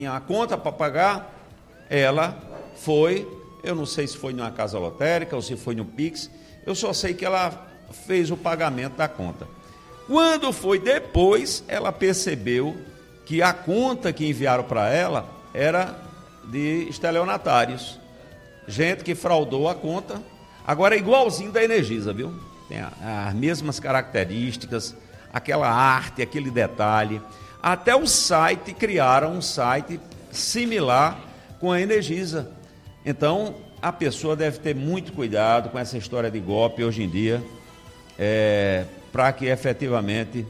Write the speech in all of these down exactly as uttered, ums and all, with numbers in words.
a conta para pagar, ela foi, eu não sei se foi numa casa lotérica ou se foi no Pix, eu só sei que ela fez o pagamento da conta. Quando foi depois, ela percebeu que a conta que enviaram para ela era de estelionatários, gente que fraudou a conta. Agora é igualzinho da Energisa, viu? Tem as mesmas características, aquela arte, aquele detalhe. Até o site, criaram um site similar com a Energisa. Então, a pessoa deve ter muito cuidado com essa história de golpe hoje em dia, é, para que efetivamente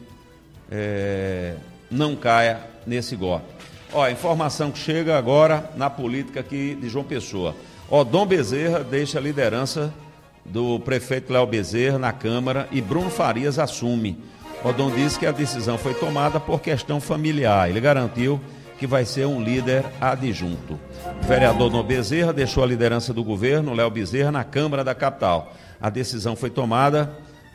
é, não caia nesse golpe. Ó, a informação que chega agora na política aqui de João Pessoa. Ó, Dom Bezerra deixa a liderança do prefeito Léo Bezerra na Câmara e Bruno Farias assume. Odon disse que a decisão foi tomada por questão familiar. Ele garantiu que vai ser um líder adjunto. O vereador Dom Bezerra deixou a liderança do governo, Léo Bezerra, na Câmara da capital. A decisão foi tomada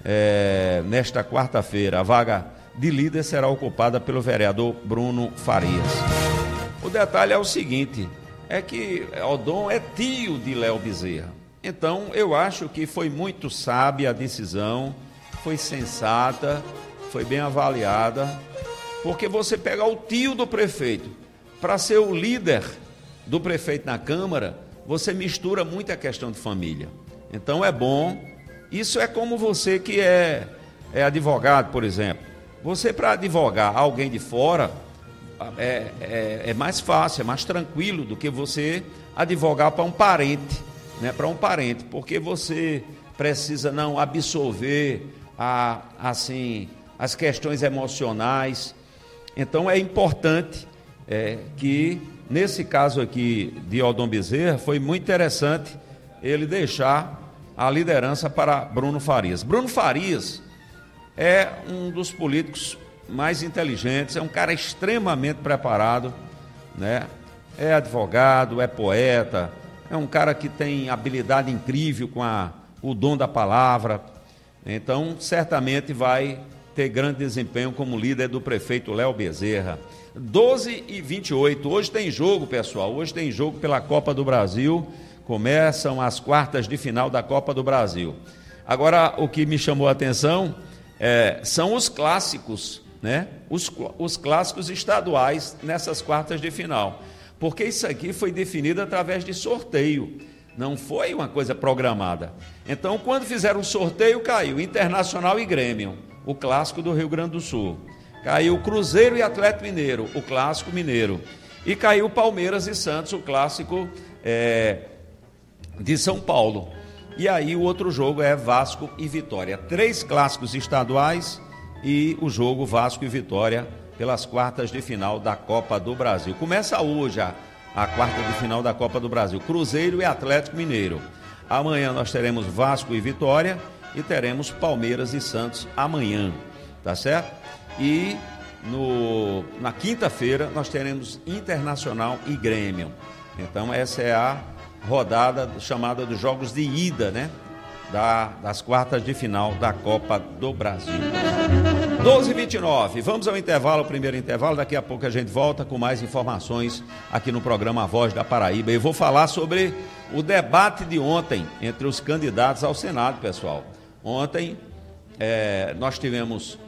é, nesta quarta-feira. A vaga de líder será ocupada pelo vereador Bruno Farias. O detalhe é o seguinte, é que Odon é tio de Léo Bezerra. Então, eu acho que foi muito sábia a decisão, foi sensata, foi bem avaliada, porque você pegar o tio do prefeito para ser o líder do prefeito na Câmara, você mistura muito a questão de família. Então é bom, isso é como você que é, é advogado, por exemplo. Você, para advogar alguém de fora, é, é, é mais fácil, é mais tranquilo do que você advogar para um parente, né, para um parente, porque você precisa não absorver a, assim, as questões emocionais. Então é importante é, que, nesse caso aqui de Odon Bezerra, foi muito interessante ele deixar a liderança para Bruno Farias. Bruno Farias é um dos políticos mais inteligentes, é um cara extremamente preparado, né? É advogado, é poeta, é um cara que tem habilidade incrível com a, o dom da palavra. Então, certamente vai ter grande desempenho como líder do prefeito Léo Bezerra. doze e vinte e oito, hoje tem jogo, pessoal, hoje tem jogo pela Copa do Brasil, começam as quartas de final da Copa do Brasil. Agora, o que me chamou a atenção é, são os clássicos, né? Os, os clássicos estaduais nessas quartas de final, porque isso aqui foi definido através de sorteio, não foi uma coisa programada. Então, quando fizeram o sorteio, caiu Internacional e Grêmio, o clássico do Rio Grande do Sul. Caiu Cruzeiro e Atlético Mineiro, o clássico mineiro. E caiu Palmeiras e Santos, o clássico é, de São Paulo. E aí o outro jogo é Vasco e Vitória. Três clássicos estaduais e o jogo Vasco e Vitória pelas quartas de final da Copa do Brasil. Começa hoje a, a quarta de final da Copa do Brasil. Cruzeiro e Atlético Mineiro. Amanhã nós teremos Vasco e Vitória e teremos Palmeiras e Santos amanhã, tá certo? E no, na quinta-feira nós teremos Internacional e Grêmio. Então essa é a rodada chamada dos jogos de ida, né? Da, das quartas de final da Copa do Brasil. doze e vinte e nove, vamos ao intervalo, o primeiro intervalo, daqui a pouco a gente volta com mais informações aqui no programa A Voz da Paraíba. Eu vou falar sobre o debate de ontem entre os candidatos ao Senado, pessoal. Ontem é, nós tivemos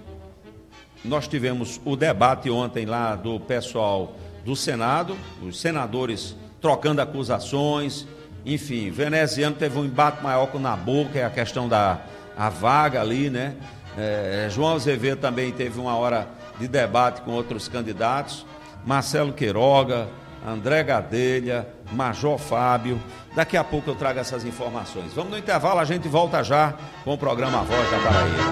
nós tivemos o debate ontem lá do pessoal do Senado, os senadores trocando acusações, enfim, veneziano teve um embate maior com o Nabuco, que é a questão da a vaga ali, né? É, João Azevedo também teve uma hora de debate com outros candidatos, Marcelo Queiroga, André Gadelha, Major Fábio. Daqui a pouco eu trago essas informações. Vamos no intervalo, a gente volta já com o programa A Voz da Paraíba.